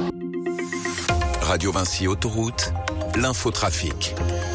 Radio Vinci Autoroute, l'infotrafic.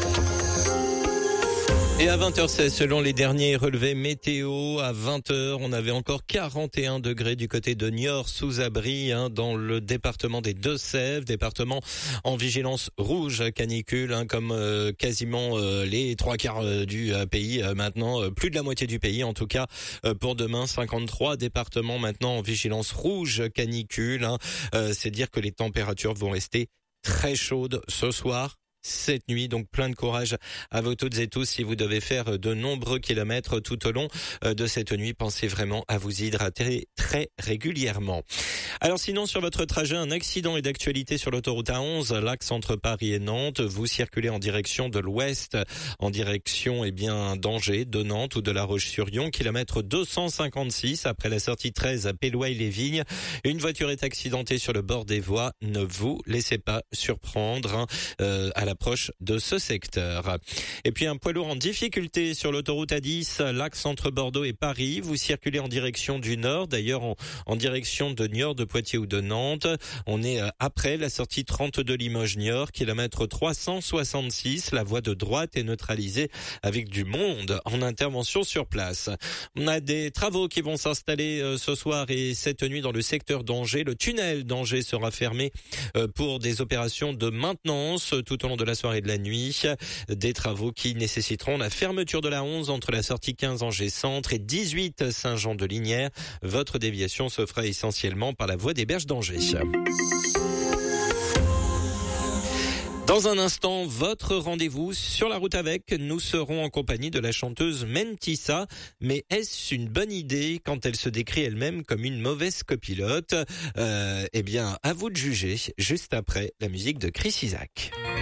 Et à 20h16, selon les derniers relevés météo, à 20h, on avait encore 41 degrés du côté de Niort sous abri, dans le département des Deux-Sèvres, département en vigilance rouge canicule, comme quasiment les trois quarts du pays maintenant, plus de la moitié du pays en tout cas pour demain. 53 départements maintenant en vigilance rouge canicule. C'est dire que les températures vont rester très chaudes ce soir, cette nuit, donc plein de courage à vous toutes et tous si vous devez faire de nombreux kilomètres tout au long de cette nuit. Pensez vraiment à vous hydrater très régulièrement. Alors sinon, sur votre trajet, un accident est d'actualité sur l'autoroute A11, l'axe entre Paris et Nantes. Vous circulez en direction de l'ouest, en direction d'Angers, de Nantes ou de La Roche-sur-Yon, kilomètre 256 après la sortie 13 à Péloy-les-Vignes. Une voiture est accidentée sur le bord des voies. Ne vous laissez pas surprendre à l'approche de ce secteur. Et puis un poids lourd en difficulté sur l'autoroute A10, l'axe entre Bordeaux et Paris. Vous circulez en direction du nord, d'ailleurs en direction de Niort, de Poitiers ou de Nantes. On est après la sortie 32 Limoges-Niort, kilomètre 366. La voie de droite est neutralisée avec du monde en intervention sur place. On a des travaux qui vont s'installer ce soir et cette nuit dans le secteur d'Angers. Le tunnel d'Angers sera fermé pour des opérations de maintenance tout au long de la soirée et de la nuit. Des travaux qui nécessiteront la fermeture de la 11 entre la sortie 15 Angers Centre et 18 Saint-Jean-de-Lignières. Votre déviation se fera essentiellement par la voie des Berges d'Angers. Dans un instant, votre rendez-vous sur la route avec. Nous serons en compagnie de la chanteuse Mentissa. Mais est-ce une bonne idée quand elle se décrit elle-même comme une mauvaise copilote ? À vous de juger, juste après la musique de Chris Isaak.